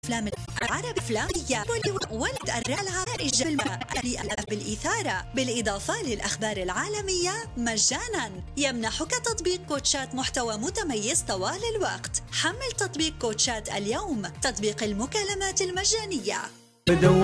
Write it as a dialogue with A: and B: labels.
A: أفلام العربي أفلامية ولد العائج بالإثارة، بالإضافة للأخبار العالمية مجانا. يمنحك تطبيق كوتشات محتوى متميز طوال الوقت. حمل تطبيق كوتشات اليوم، تطبيق المكالمات المجانية.